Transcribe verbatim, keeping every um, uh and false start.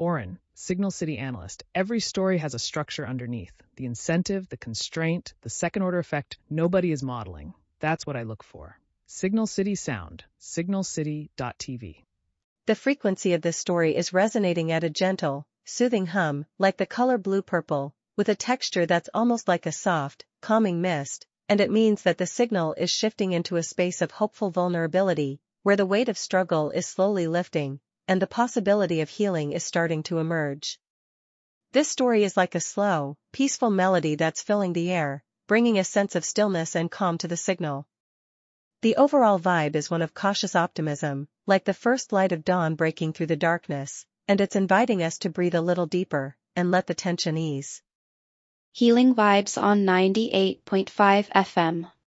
Oren, Signal City analyst. Every story has a structure underneath. The incentive, the constraint, the second-order effect nobody is modeling. That's what I look for. Signal City Sound, signal city dot t v. The frequency of this story is resonating at a gentle, soothing hum, like the color blue-purple, with a texture that's almost like a soft, calming mist, and it means that the signal is shifting into a space of hopeful vulnerability, where the weight of struggle is slowly lifting, and the possibility of healing is starting to emerge. This story is like a slow, peaceful melody that's filling the air, bringing a sense of stillness and calm to the signal. The overall vibe is one of cautious optimism, like the first light of dawn breaking through the darkness, and it's inviting us to breathe a little deeper, and let the tension ease. Healing Vibes on ninety-eight point five F M.